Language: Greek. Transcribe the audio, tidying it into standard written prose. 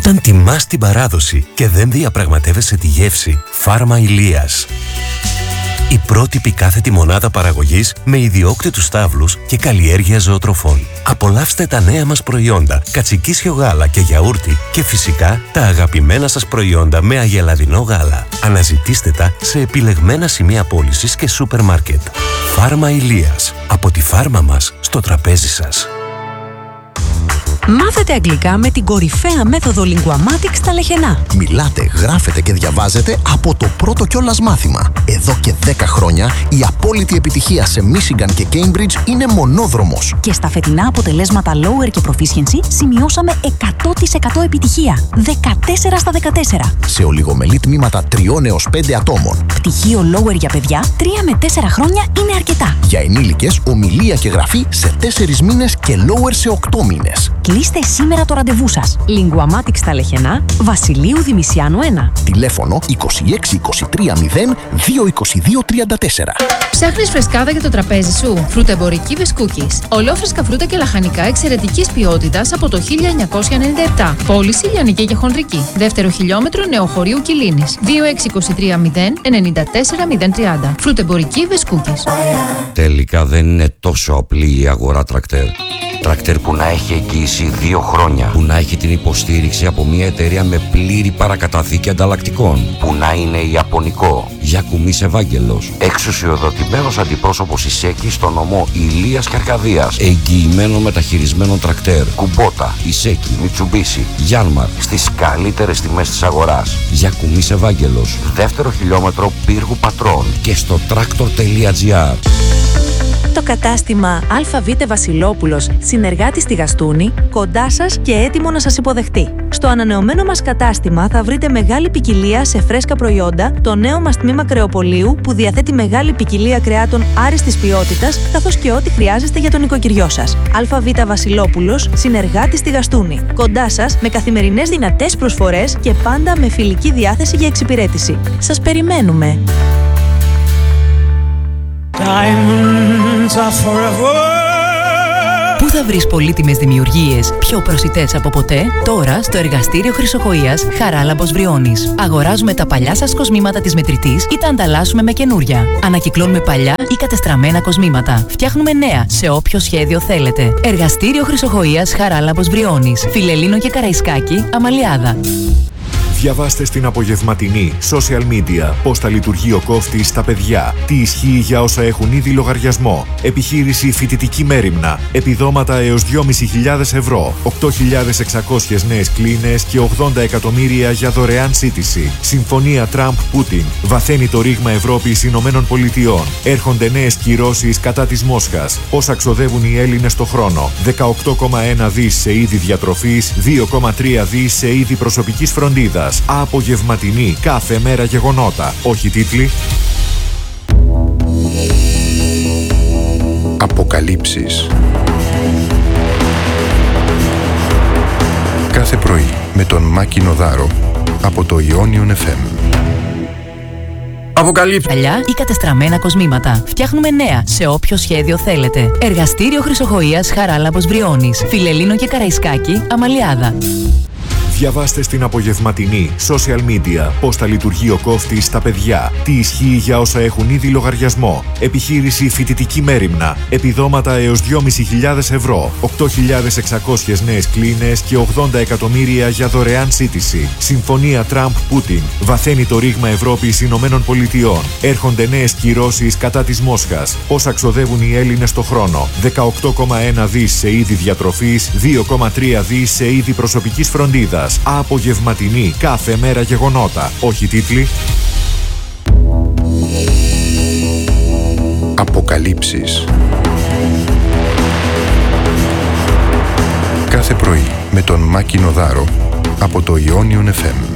Όταν τιμάς την παράδοση και δεν διαπραγματεύεσαι τη γεύση, Φάρμα Ηλίας. Η πρότυπη κάθετη μονάδα παραγωγής με ιδιόκτητους στάβλους και καλλιέργεια ζωοτροφών. Απολαύστε τα νέα μας προϊόντα, κατσικίσιο γάλα και γιαούρτι και φυσικά τα αγαπημένα σας προϊόντα με αγελαδινό γάλα. Αναζητήστε τα σε επιλεγμένα σημεία πώλησης και σούπερ μάρκετ. Φάρμα Ηλίας. Από τη φάρμα μας στο τραπέζι σας. Μάθετε αγγλικά με την κορυφαία μέθοδο Linguamatics στα Λεχενά. Μιλάτε, γράφετε και διαβάζετε από το πρώτο κιόλας μάθημα. Εδώ και 10 χρόνια η απόλυτη επιτυχία σε Michigan και Cambridge είναι μονόδρομος. Και στα φετινά αποτελέσματα Lower και Proficiency σημειώσαμε 100% επιτυχία. 14 στα 14. Σε ολιγομελή τμήματα 3 έως 5 ατόμων. Πτυχίο Lower για παιδιά 3 με 4 χρόνια είναι αρκετά. Για ενήλικες, ομιλία και γραφή σε 4 μήνες και Lower σε 8 μήνες. Κλείστε σήμερα το ραντεβού σας. Linguamatics στα Λεχενά, Βασιλείου Δημησιάνου 1. Τηλέφωνο 26 23 0 222 34. Ψάχνεις φρεσκάδα για το τραπέζι σου? Φρουτεμπορική Βεσκούκης. Ολόφρεσκα φρούτα και λαχανικά εξαιρετικής ποιότητας από το 1997. Πώληση λιανική και χονδρική. Δεύτερο χιλιόμετρο Νεοχωρίου Κιλίνης. 26 23 0 94 030. Φρουτεμπορική Βεσκούκης. Τελικά δεν είναι τόσο απλή η αγορά τρακτέρ. Τρακτέρ που να έχει εγγύηση 2 χρόνια. Που να έχει την υποστήριξη από μια εταιρεία με πλήρη παρακαταθήκη ανταλλακτικών. Που να είναι ιαπωνικό. Γιακουμής Ευάγγελος. Εξουσιοδοτημένος αντιπρόσωπος Ισέκη στο νομό Ηλίας και Αρκαδίας. Εγγυημένο μεταχειρισμένο τρακτέρ. Κουμπότα, Ισέκη, Μιτσουμπίσι, Γιάνμαρ. Στις καλύτερες τιμές της αγοράς. Γιακουμής Ευάγγελος. Δεύτερο χιλιόμετρο Πύργου Πατρών. Και στο tractor.gr. Το κατάστημα ΑΒ Βασιλόπουλος, συνεργάτη στη Γαστούνη, κοντά σας και έτοιμο να σας υποδεχτεί. Στο ανανεωμένο μας κατάστημα θα βρείτε μεγάλη ποικιλία σε φρέσκα προϊόντα, το νέο μας τμήμα κρεοπολίου που διαθέτει μεγάλη ποικιλία κρεάτων άριστης ποιότητας, καθώς και ό,τι χρειάζεστε για τον οικοκυριό σας. ΑΒ Βασιλόπουλος, συνεργάτη στη Γαστούνη. Κοντά σας με καθημερινές δυνατές προσφορές και πάντα με φιλική διάθεση για εξυπηρέτηση. Σας περιμένουμε! Πού θα βρεις πολύτιμες δημιουργίες πιο προσιτές από ποτέ? Τώρα στο εργαστήριο Χρυσοχοΐας Χαράλαμπος Βριώνης. Αγοράζουμε τα παλιά σας κοσμήματα της μετρητής ή τα ανταλλάσσουμε με καινούρια. Ανακυκλώνουμε παλιά ή κατεστραμμένα κοσμήματα. Φτιάχνουμε νέα σε όποιο σχέδιο θέλετε. Εργαστήριο Χρυσοχοΐας Χαράλαμπος Βριώνης. Φιλελλήνο και Καραϊσκάκη, Αμαλιάδα. Διαβάστε στην απογευματινή social media πώς θα λειτουργεί ο κόφτης στα παιδιά, τι ισχύει για όσα έχουν ήδη λογαριασμό, επιχείρηση φοιτητική μέριμνα, επιδόματα έως 2.500 ευρώ, 8.600 νέες κλίνες και 80 εκατομμύρια για δωρεάν σύντηση. Συμφωνία Τραμπ-Πούτιν. Βαθαίνει το ρήγμα Ευρώπης Ηνωμένων Πολιτειών. Έρχονται νέες κυρώσεις κατά της Μόσχας. Όσα ξοδεύουν οι Έλληνες το χρόνο. 18,1 δις σε είδη διατροφής, 2,3 δις σε είδη προσωπικής φροντίδας. Απογευματινή, κάθε μέρα γεγονότα. Όχι τίτλοι. Αποκαλύψεις. Κάθε πρωί με τον Μάκη Νοδάρο από το Ionion FM. Αποκαλύψεις. Παλιά ή κατεστραμμένα κοσμήματα. Φτιάχνουμε νέα σε όποιο σχέδιο θέλετε. Εργαστήριο Χρυσοχοΐας Χαράλαμπος Βριώνης. Φιλελλήνο και Καραϊσκάκη, Αμαλιάδα. Διαβάστε στην απογευματινή social media πώς θα λειτουργεί ο κόφτης στα παιδιά, τι ισχύει για όσα έχουν ήδη λογαριασμό, επιχείρηση φοιτητική μέριμνα, επιδόματα έως 2.500 ευρώ, 8.600 νέες κλίνες και 80 εκατομμύρια για δωρεάν σύντηση. Συμφωνία Τραμπ-Πούτιν. Βαθαίνει το ρήγμα Ευρώπης Ηνωμένων Πολιτειών. Έρχονται νέες κυρώσεις κατά της Μόσχας. Όσα ξοδεύουν οι Έλληνες το χρόνο. 18,1 δις σε είδη διατροφής, 2,3 δις σε είδη προσωπικής φροντίδας. Απογευματινή, κάθε μέρα γεγονότα. Όχι τίτλοι. Αποκαλύψεις. Κάθε πρωί με τον Μάκη Νοδάρο από το Ionion FM.